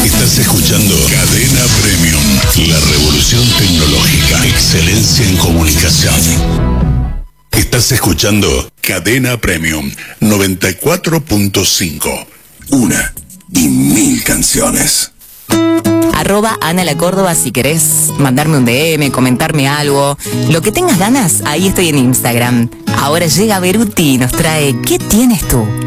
Estás escuchando Cadena Premium, la revolución tecnológica, excelencia en comunicación. Estás escuchando Cadena Premium 94.5. Una y mil canciones. @Ana La Córdoba si querés mandarme un DM, comentarme algo. Lo que tengas ganas, ahí estoy en Instagram. Ahora llega Beruti y nos trae ¿Qué tienes tú?